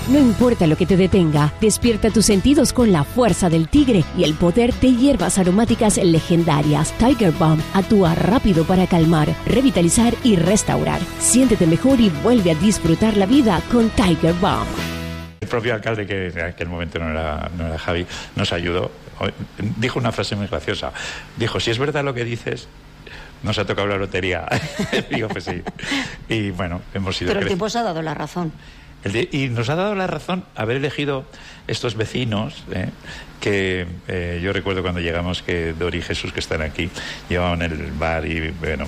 No importa lo que te detenga, despierta tus sentidos con la fuerza del tigre y el poder de hierbas aromáticas legendarias. Tiger Balm actúa rápido para calmar, revitalizar y restaurar. Siéntete mejor y vuelve a disfrutar la vida con Tiger Balm. El propio alcalde, que en aquel momento no era Javi, nos ayudó. Dijo una frase muy graciosa. Dijo, si es verdad lo que dices, nos ha tocado la lotería. Digo, pues sí. Y bueno, hemos sido... Pero el tiempo os ha dado la razón. Y nos ha dado la razón haber elegido estos vecinos, que yo recuerdo cuando llegamos que Dori y Jesús, que están aquí, llevaban el bar y bueno,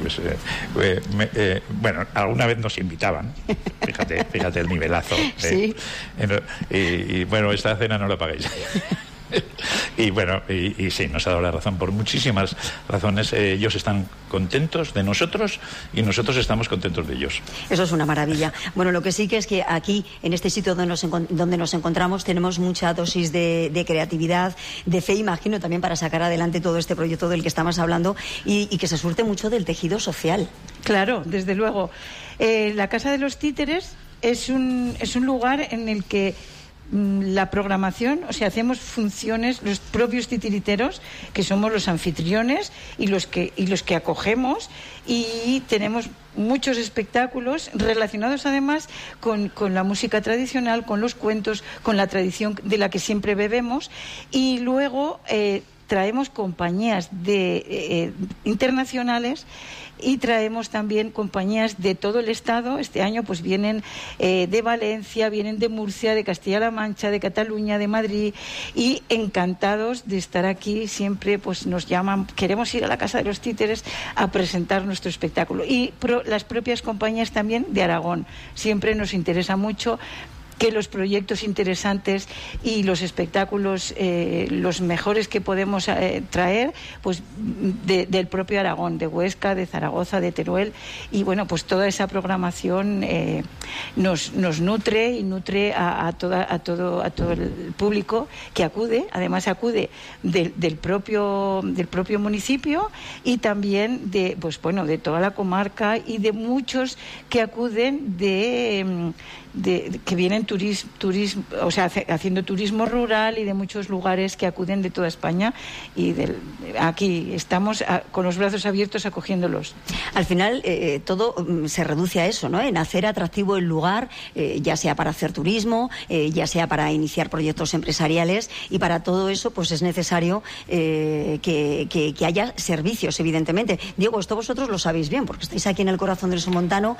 bueno, alguna vez nos invitaban. Fíjate el nivelazo. Sí. Y bueno, esta cena no la pagáis. Y bueno, y sí, nos ha dado la razón por muchísimas razones. Ellos están contentos de nosotros y nosotros estamos contentos de ellos. Eso es una maravilla. Bueno, lo que sí que es que aquí, en este sitio donde nos encontramos, tenemos mucha dosis de creatividad, de fe, imagino, también para sacar adelante todo este proyecto del que estamos hablando y que se surte mucho del tejido social. Claro, desde luego. La Casa de los Títeres es un lugar en el que la programación, o sea, hacemos funciones los propios titiriteros, que somos los anfitriones y los que acogemos, y tenemos muchos espectáculos relacionados además con la música tradicional, con los cuentos, con la tradición de la que siempre bebemos, y luego traemos compañías internacionales y traemos también compañías de todo el estado. Este año pues vienen de Valencia, vienen de Murcia, de Castilla-La Mancha, de Cataluña, de Madrid, y encantados de estar aquí. Siempre pues nos llaman, queremos ir a la Casa de los Títeres a presentar nuestro espectáculo, y las propias compañías también de Aragón. Siempre nos interesa mucho que los proyectos interesantes y los espectáculos los mejores que podemos traer pues del propio Aragón, de Huesca, de Zaragoza, de Teruel, y bueno, pues toda esa programación nos nutre y nutre a todo el público que acude. Además acude del propio municipio, y también de toda la comarca, y de muchos que acuden que vienen turismo, o sea, haciendo turismo rural, y de muchos lugares que acuden de toda España, y aquí estamos con los brazos abiertos acogiéndolos. Al final todo se reduce a eso, ¿no? En hacer atractivo el lugar, ya sea para hacer turismo, ya sea para iniciar proyectos empresariales, y para todo eso pues es necesario que haya servicios, evidentemente. Diego, esto vosotros lo sabéis bien, porque estáis aquí en el corazón del Somontano.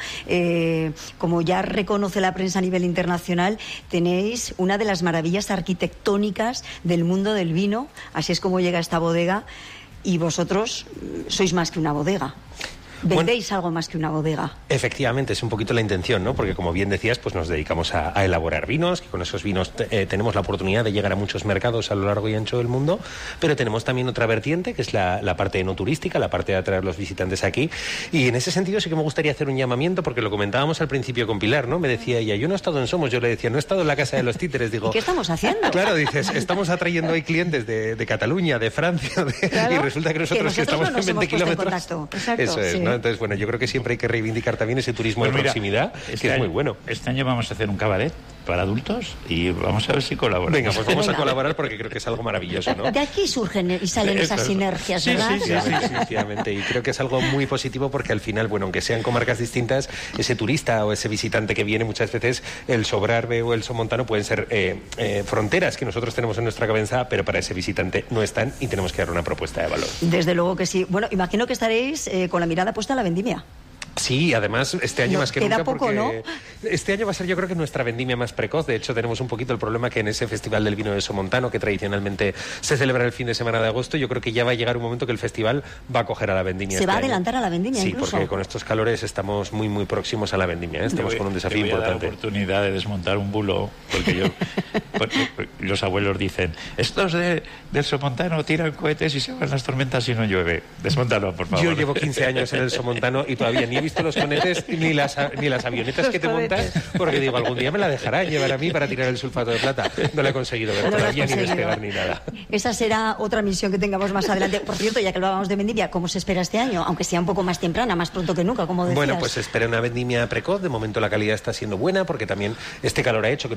Como ya reconoce la prensa a nivel internacional, tenéis una de las maravillas arquitectónicas del mundo del vino. Así es como llega esta bodega, y vosotros sois más que una bodega. ¿Vendéis algo más que una bodega? Efectivamente, es un poquito la intención, ¿no? Porque como bien decías, pues nos dedicamos a elaborar vinos, que con esos vinos tenemos la oportunidad de llegar a muchos mercados a lo largo y ancho del mundo, pero tenemos también otra vertiente, que es la parte no turística, la parte de atraer a los visitantes aquí, y en ese sentido sí que me gustaría hacer un llamamiento, porque lo comentábamos al principio con Pilar, ¿no? Me decía ella, yo no he estado en Somos, yo le decía, no he estado en la Casa de los Títeres, digo... ¿Y qué estamos haciendo? Claro, dices, estamos atrayendo ahí clientes de Cataluña, de Francia, claro, y resulta que nosotros estamos no en 20 kilómetros... Exacto, eso es, sí. ¿no? Entonces, bueno, yo creo que siempre hay que reivindicar también ese turismo de proximidad, que es muy bueno. Este año vamos a hacer un cabaret para adultos y vamos a ver si colaboramos. Venga, pues vamos a colaborar, porque creo que es algo maravilloso, ¿no? De aquí surgen y salen esas sinergias, ¿verdad? Sí, efectivamente. Y creo que es algo muy positivo, porque al final, bueno, aunque sean comarcas distintas, ese turista o ese visitante que viene, muchas veces el Sobrarbe o el Somontano pueden ser fronteras que nosotros tenemos en nuestra cabeza, pero para ese visitante no están, y tenemos que dar una propuesta de valor. Desde luego que sí. Bueno, imagino que estaréis con la mirada puesta en la vendimia. Sí, además este año más que nunca, poco, porque ¿no? Este año va a ser, yo creo que nuestra vendimia más precoz. De hecho, tenemos un poquito el problema que en ese Festival del Vino de Somontano, que tradicionalmente se celebra el fin de semana de agosto, yo creo que ya va a llegar un momento que el festival va a coger a la vendimia. ¿Se va a adelantar a la vendimia sí, incluso? Porque con estos calores estamos muy, muy próximos a la vendimia, ¿eh? Estamos con un desafío importante. importante. La oportunidad de desmontar un bulo, porque los abuelos dicen, estos del Somontano tiran cohetes y se van las tormentas y no llueve. Desmontalo, por favor. Yo llevo 15 años en el Somontano y todavía ni he visto los cohetes ni las avionetas que te montas, porque digo, algún día me la dejará llevar a mí para tirar el sulfato de plata. No lo he conseguido ver todavía, ni despegar ni nada. Esa será otra misión que tengamos más adelante. Por cierto, ya que hablábamos de vendimia, ¿cómo se espera este año? Aunque sea un poco más temprana, más pronto que nunca, como decías. Bueno, pues se espera una vendimia precoz. De momento la calidad está siendo buena, porque también este calor ha hecho que